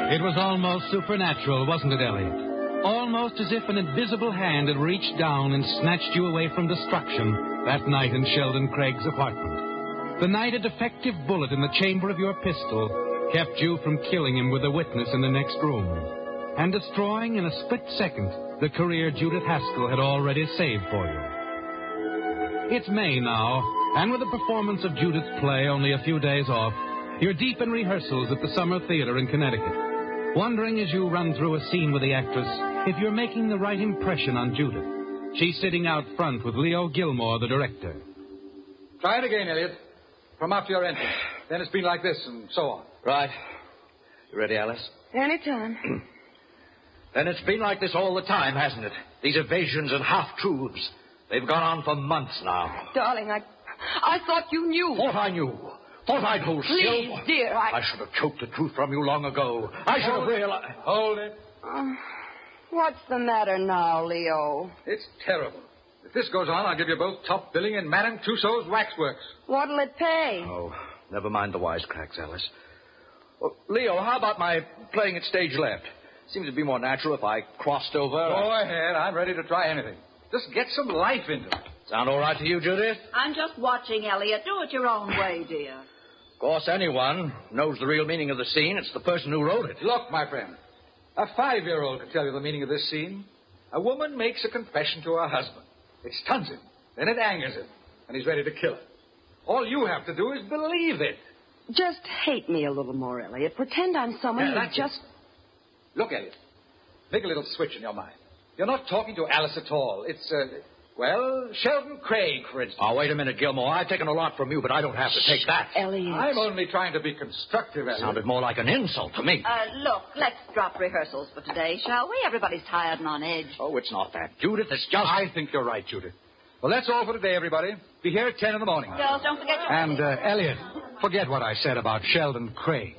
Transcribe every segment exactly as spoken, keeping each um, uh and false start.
It was almost supernatural, wasn't it, Elliot? Almost as if an invisible hand had reached down and snatched you away from destruction that night in Sheldon Craig's apartment. The night a defective bullet in the chamber of your pistol kept you from killing him with a witness in the next room and destroying in a split second the career Judith Haskell had already saved for you. It's May now, and with the performance of Judith's play only a few days off, you're deep in rehearsals at the Summer Theater in Connecticut, wondering as you run through a scene with the actress if you're making the right impression on Judith. She's sitting out front with Leo Gilmore, the director. Try it again, Elliot. From after your entrance. Then it's been like this, and so on. Right. You ready, Alice? Anytime. Then it's been like this all the time, hasn't it? These evasions and half-truths. They've gone on for months now. Darling, I I thought you knew. Thought I knew. Thought I'd hold Please, still. dear, I... I should have choked the truth from you long ago. I should have realized... Hold it. Uh, what's the matter now, Leo? It's terrible. If this goes on, I'll give you both top billing in Madame Tussauds Waxworks. What'll it pay? Oh, never mind the wisecracks, Alice. Well, Leo, how about my playing at stage left? Seems to be more natural if I crossed over. Go ahead. I'm ready to try anything. Just get some life into it. Sound all right to you, Judith? I'm just watching, Elliot. Do it your own way, dear. Of course, anyone knows the real meaning of the scene. It's the person who wrote it. Look, my friend, a five-year-old could tell you the meaning of this scene. A woman makes a confession to her husband. It stuns him. Then it angers him. And he's ready to kill her. All you have to do is believe it. Just hate me a little more, Elliot. Pretend I'm someone Yeah, who that's just... it. Look, Elliot. Make a little switch in your mind. You're not talking to Alice at all. It's, uh, well, Sheldon Craig, for instance. Oh, wait a minute, Gilmore. I've taken a lot from you, but I don't have to take that. Elliot. I'm only trying to be constructive, Elliot. Sounded more like an insult to me. Uh, look, let's drop rehearsals for today, shall we? Everybody's tired and on edge. Oh, it's not that. Judith, it's just... I think you're right, Judith. Well, that's all for today, everybody. Be here at ten in the morning. Girls, don't forget your... And, uh, Elliot, forget what I said about Sheldon Craig.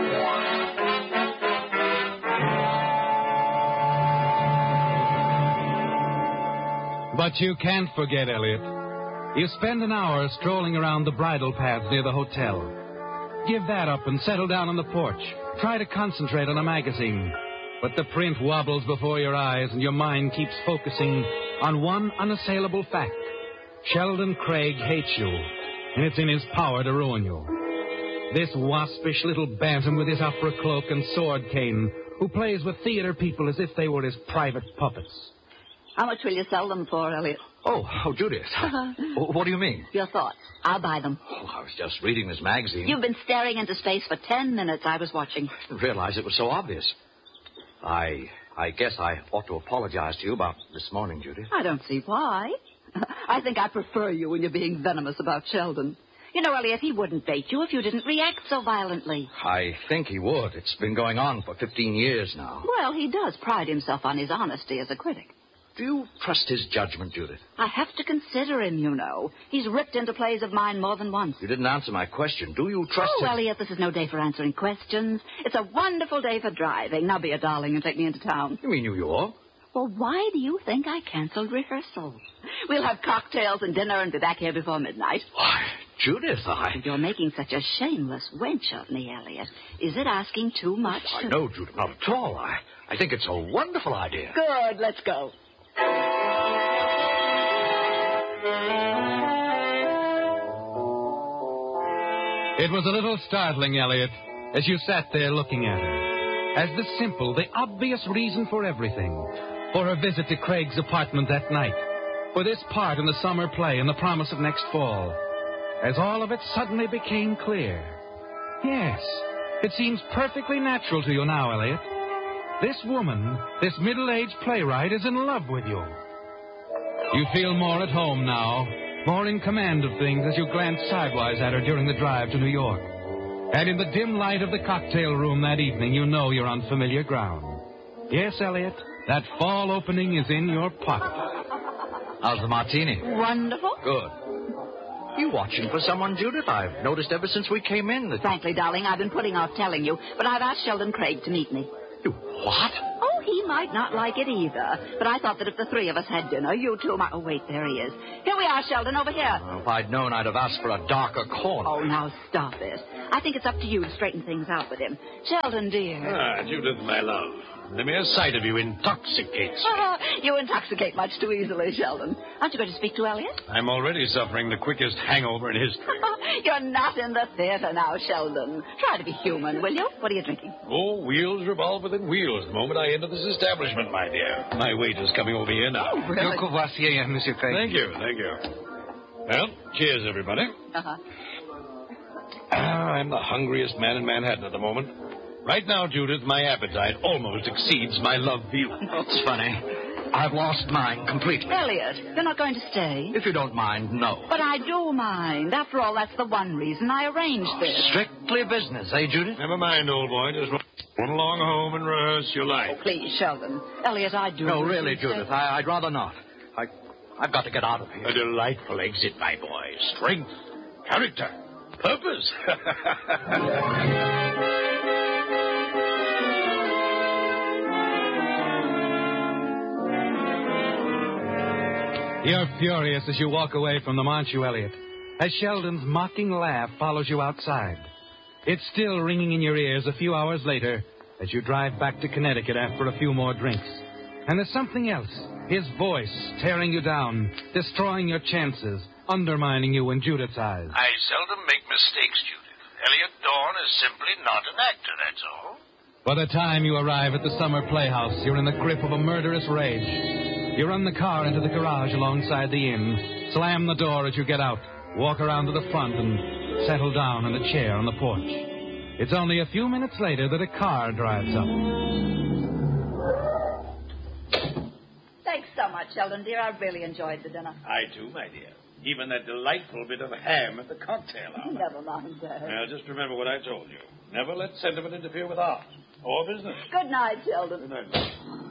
But you can't forget, Elliot. You spend an hour strolling around the bridle paths near the hotel. Give that up and settle down on the porch. Try to concentrate on a magazine. But the print wobbles before your eyes and your mind keeps focusing on one unassailable fact. Sheldon Craig hates you, and it's in his power to ruin you. This waspish little bantam with his opera cloak and sword cane, who plays with theater people as if they were his private puppets. How much will you sell them for, Elliot? Oh, oh, Judith. What do you mean? Your thoughts. I'll buy them. Oh, I was just reading this magazine. You've been staring into space for ten minutes. I was watching. I didn't realize it was so obvious. I I guess I ought to apologize to you about this morning, Judith. I don't see why. I think I prefer you when you're being venomous about Sheldon. You know, Elliot, he wouldn't bait you if you didn't react so violently. I think he would. It's been going on for fifteen years now. Well, he does pride himself on his honesty as a critic. Do you trust his judgment, Judith? I have to consider him, you know. He's ripped into plays of mine more than once. You didn't answer my question. Do you trust Oh, him? Elliot, this is no day for answering questions. It's a wonderful day for driving. Now be a darling and take me into town. You mean New York? Well, why do you think I canceled rehearsal? We'll have cocktails and dinner and be back here before midnight. Why, Judith, I... You're making such a shameless wench of me, Elliot. Is it asking too much? I know, Judith, not at all. I, I think it's a wonderful idea. Good, let's go. It was a little startling, Elliot, as you sat there looking at her. As the simple, the obvious reason for everything. For her visit to Craig's apartment that night. For this part in the summer play and the promise of next fall. As all of it suddenly became clear. Yes, it seems perfectly natural to you now, Elliot. This woman, this middle-aged playwright, is in love with you. You feel more at home now, more in command of things as you glance sidewise at her during the drive to New York. And in the dim light of the cocktail room that evening, you know you're on familiar ground. Yes, Elliot, that fall opening is in your pocket. How's the martini? Wonderful. Good. You watching for someone, Judith? I've noticed ever since we came in that... Frankly, darling, I've been putting off telling you, but I've asked Sheldon Craig to meet me. You what? Oh, he might not like it either. But I thought that if the three of us had dinner, you two might... Oh, wait, there he is. Here we are, Sheldon, over here. Well, if I'd known, I'd have asked for a darker corner. Oh, now stop it. I think it's up to you to straighten things out with him. Sheldon, dear. Ah, Judith, my love. The mere sight of you intoxicates me. Oh, you intoxicate much too easily, Sheldon. Aren't you going to speak to Elliot? I'm already suffering the quickest hangover in history. You're not in the theater now, Sheldon. Try to be human, will you? What are you drinking? Oh, wheels revolve within wheels the moment I enter this establishment, my dear. My waiter's coming over here now. Oh, really? Que voici, Monsieur Craig. Thank you, thank you. Well, cheers, everybody. Uh-huh. Ah, I'm the hungriest man in Manhattan at the moment. Right now, Judith, my appetite almost exceeds my love for you. It's funny. I've lost mine completely. Elliot, you're not going to stay? If you don't mind, no. But I do mind. After all, that's the one reason I arranged this. Strictly business, eh, Judith? Never mind, old boy. Just run along home and rehearse your life. Oh, please, Sheldon. Elliot, I do. No, really, Judith. I, I'd rather not. I, I've got to get out of here. A delightful exit, my boy. Strength, character, purpose. You're furious as you walk away from them, aren't you, Elliot? As Sheldon's mocking laugh follows you outside. It's still ringing in your ears a few hours later as you drive back to Connecticut after a few more drinks. And there's something else. His voice tearing you down, destroying your chances, undermining you in Judith's eyes. I seldom make mistakes, Judith. Elliot Dorn is simply not an actor, that's all. By the time you arrive at the summer playhouse, you're in the grip of a murderous rage. You run the car into the garage alongside the inn, slam the door as you get out, walk around to the front, and settle down in a chair on the porch. It's only a few minutes later that a car drives up. Thanks so much, Sheldon, dear. I really enjoyed the dinner. I too, my dear. Even that delightful bit of ham at the cocktail hour. Never mind, Dad. Now, just remember what I told you. Never let sentiment interfere with art or business. Good night, Sheldon. Good night.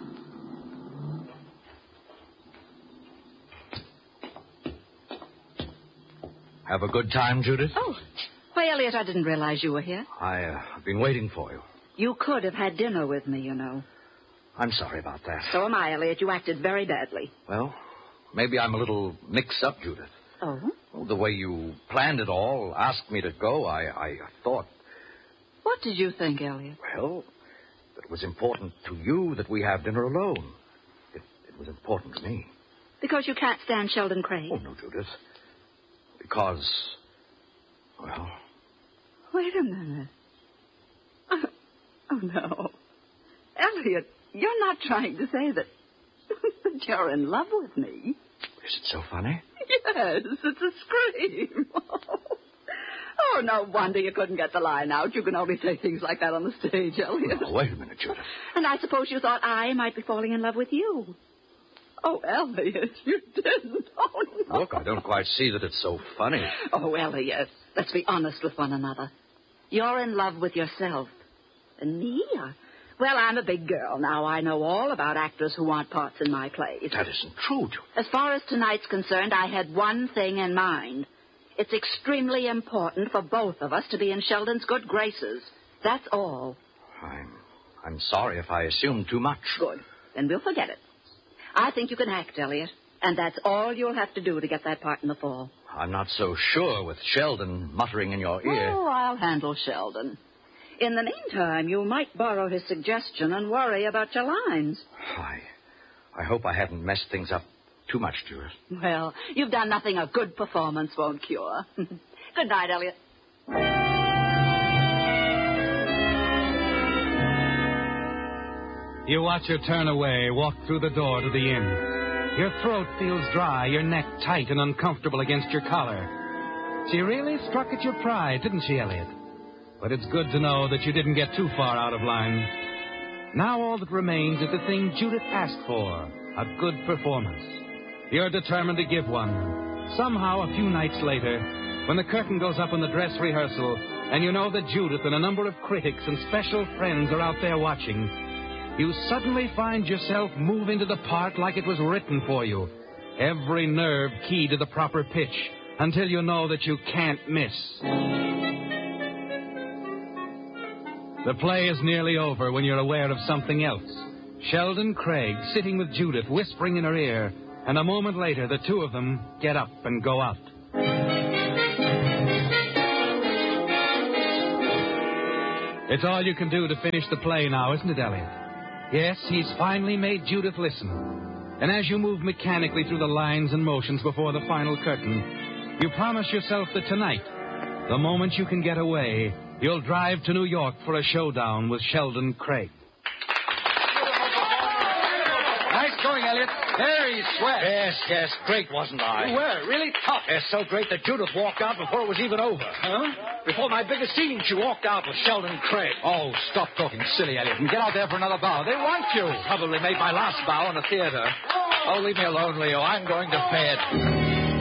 Have a good time, Judith? Oh, why, Elliot, I didn't realize you were here. I, uh, I've been waiting for you. You could have had dinner with me, you know. I'm sorry about that. So am I, Elliot. You acted very badly. Well, maybe I'm a little mixed up, Judith. Oh? Well, the way you planned it all, asked me to go, I, I thought... What did you think, Elliot? Well, that it was important to you that we have dinner alone. It, it was important to me. Because you can't stand Sheldon Craig? Oh, no, Judith. Because, well... Wait a minute. Oh, oh, no. Elliot, you're not trying to say that, that you're in love with me. Is it so funny? Yes, it's a scream. Oh, no wonder you couldn't get the line out. You can only say things like that on the stage, Elliot. Oh, wait a minute, Judith. And I suppose you thought I might be falling in love with you. Oh, Elliot, you didn't. Oh, no. Look, I don't quite see that it's so funny. Oh, Elliot, let's be honest with one another. You're in love with yourself. And me? I... Well, I'm a big girl now. I know all about actors who want parts in my plays. That isn't true, Judith. As far as tonight's concerned, I had one thing in mind. It's extremely important for both of us to be in Sheldon's good graces. That's all. I'm, I'm sorry if I assumed too much. Good. Then we'll forget it. I think you can act, Elliot. And that's all you'll have to do to get that part in the fall. I'm not so sure with Sheldon muttering in your ear. Oh, I'll handle Sheldon. In the meantime, you might borrow his suggestion and worry about your lines. I, I hope I haven't messed things up too much, Judith. Well, you've done nothing a good performance won't cure. Good night, Elliot. You watch her turn away, walk through the door to the inn. Your throat feels dry, your neck tight and uncomfortable against your collar. She really struck at your pride, didn't she, Elliot? But it's good to know that you didn't get too far out of line. Now all that remains is the thing Judith asked for, a good performance. You're determined to give one. Somehow, a few nights later, when the curtain goes up in the dress rehearsal, and you know that Judith and a number of critics and special friends are out there watching, you suddenly find yourself move into the part like it was written for you. Every nerve keyed to the proper pitch, until you know that you can't miss. The play is nearly over when you're aware of something else. Sheldon Craig sitting with Judith, whispering in her ear, and a moment later, the two of them get up and go out. It's all you can do to finish the play now, isn't it, Elliot? Yes, he's finally made Judith listen. And as you move mechanically through the lines and motions before the final curtain, you promise yourself that tonight, the moment you can get away, you'll drive to New York for a showdown with Sheldon Craig. Nice going, Elliot. Very sweat. Yes, yes, great, wasn't I? You were. Really tough. Yes, so great that Judith walked out before it was even over. Huh? Before my biggest scene, she walked out with Sheldon Craig. Oh, stop talking silly, Elliot, and get out there for another bow. They want you. Probably made my last bow in the theater. Oh, leave me alone, Leo. I'm going to bed.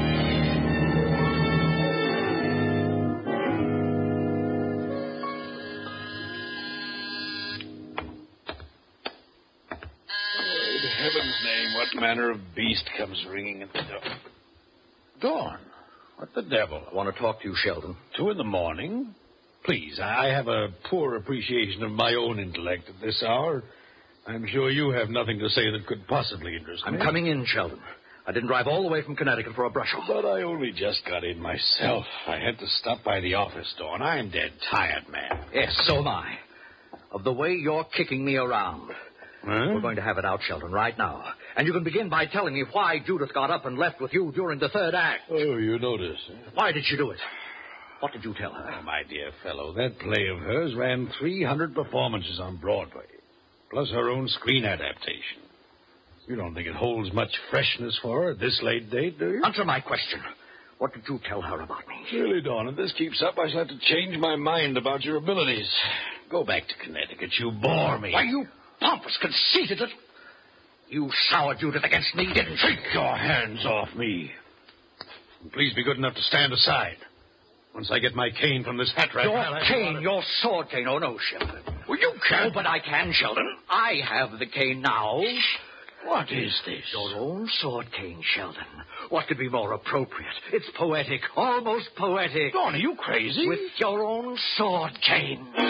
Heaven's name, what manner of beast comes ringing at the door? Dawn? What the devil? I want to talk to you, Sheldon. Two in the morning? Please, I have a poor appreciation of my own intellect at this hour. I'm sure you have nothing to say that could possibly interest I'm me. I'm coming in, Sheldon. I didn't drive all the way from Connecticut for a brush-off. But I only just got in myself. I had to stop by the office, Dawn. I'm dead tired, man. Yes, so am I. Of the way you're kicking me around. Huh? We're going to have it out, Sheldon, right now. And you can begin by telling me why Judith got up and left with you during the third act. Oh, you notice. Huh? Why did she do it? What did you tell her? Oh, my dear fellow, that play of hers ran three hundred performances on Broadway, plus her own screen adaptation. You don't think it holds much freshness for her at this late date, do you? Answer my question. What did you tell her about me? Really, Dawn, if this keeps up, I shall have to change my mind about your abilities. Go back to Connecticut. You bore me. Why, you pompous, conceited little... You soured Judith against me, didn't you? Take your hands off me. And please be good enough to stand aside. Once I get my cane from this hat rack... Your I'll have cane, to- your sword cane. Oh, no, Sheldon. Well, you can't. Oh, but I can, Sheldon. I have the cane now. What is this? Your own sword cane, Sheldon. What could be more appropriate? It's poetic, almost poetic. Dawn, are you crazy? With your own sword cane.